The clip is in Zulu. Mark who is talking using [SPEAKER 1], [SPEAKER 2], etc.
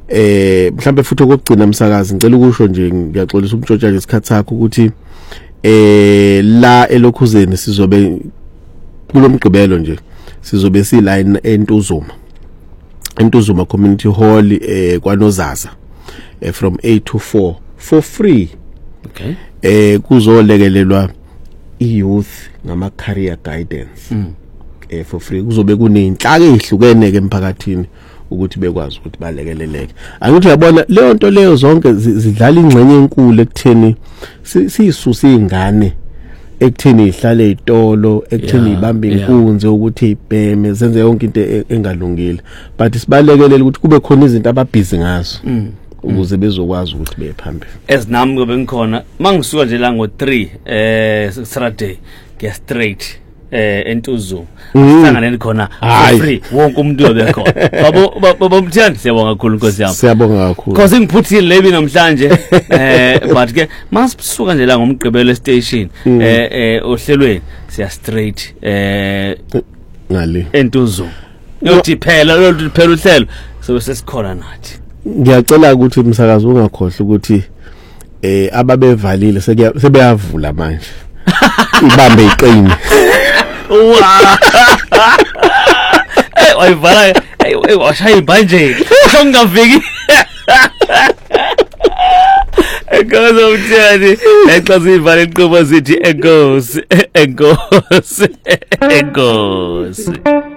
[SPEAKER 1] mhlambe futhi okugcina umsakazi ngicela ukusho nje ngiyaxolisa umtshotshana isikhathi sakho ukuthi la elokhuzeni sizobe kulomgqibelo nje sizobe siline eNtuzuma Community Hall kwaNozaza from 8 to 4 for free.
[SPEAKER 2] Okay.
[SPEAKER 1] Kuzolekelelwa youth ngama career guidance. For free kuzobe kunenhlaka ezihlukene ke emphakathini ukuthi bekwazi ukuthi balekeleleke. Angithi uyabona leyo nto leyo zonke zidlala ingxenye enkulu ekutheni sisusa izingane ekutheni ihlale ezitolo ekutheni ibambe inkunzi ukuthi ibheme zenze yonke into engalungile but sibalekelele ukuthi kube khona izinto ababhizi ngazo ukuze bezokwazi ukuthi bephambili.
[SPEAKER 2] Esinami kube ngikhona mangisuka nje la ngo3 Saturday ke straight eNtuzuma sanganeni khona free wonke umuntu obe khona babo mthandi siyabonga kakhulu Nkosi yami.
[SPEAKER 1] Siyabonga kakhulu
[SPEAKER 2] because ngiphuthile lebi namhlanje but ke masisuka nje la ngomgqibelo station ohlelweni siya straight
[SPEAKER 1] ngale
[SPEAKER 2] eNtuzuma yothi phela uhlelo so sesikhona nathi.
[SPEAKER 1] Ngiyacela ukuthi umsakazi ungakhohle ukuthi ababevalile sebeyavula manje ibambe iqini.
[SPEAKER 2] Wayivala washaya manje ungaviki Ekozo mthandi exazi ivale iqoba zithi enkosi